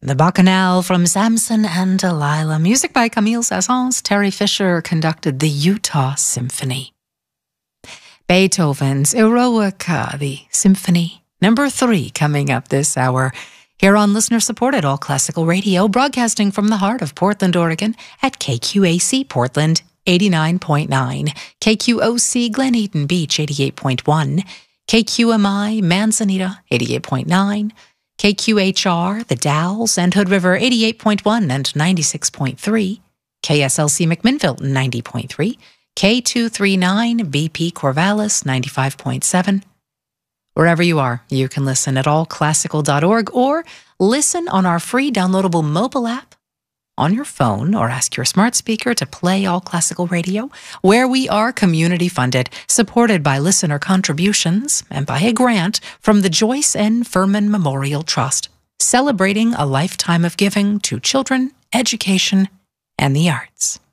The Bacchanal from Samson and Delilah. Music by Camille Saint-Saëns. Terry Fisher conducted the Utah Symphony. Beethoven's Eroica, the Symphony number 3, coming up this hour. Here on listener-supported All Classical Radio, broadcasting from the heart of Portland, Oregon, at KQAC Portland 89.9, KQOC Glen Eden Beach 88.1, KQMI Manzanita 88.9, KQHR The Dalles and Hood River 88.1 and 96.3, KSLC McMinnville 90.3, K239 BP Corvallis 95.7. Wherever you are, you can listen at allclassical.org or listen on our free downloadable mobile app on your phone, or ask your smart speaker to play All Classical Radio, where we are community funded, supported by listener contributions and by a grant from the Joyce N. Furman Memorial Trust, celebrating a lifetime of giving to children, education, and the arts.